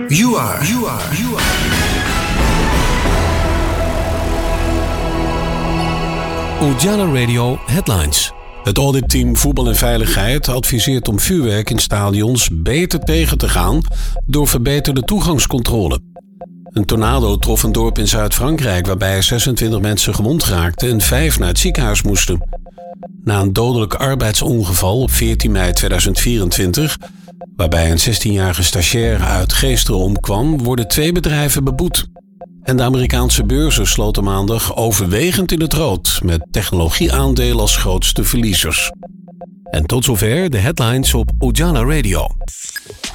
You are. Ujala Radio Headlines. Het auditteam Voetbal en Veiligheid adviseert om vuurwerk in stadions beter tegen te gaan door verbeterde toegangscontrole. Een tornado trof een dorp in Zuid-Frankrijk waarbij 26 mensen gewond raakten en 5 naar het ziekenhuis moesten. Na een dodelijk arbeidsongeval op 14 mei 2024, waarbij een 16-jarige stagiair uit Geesteren omkwam, worden 2 bedrijven beboet. En de Amerikaanse beurzen sloten maandag overwegend in het rood, met technologieaandelen als grootste verliezers. En tot zover de headlines op Ujala Radio.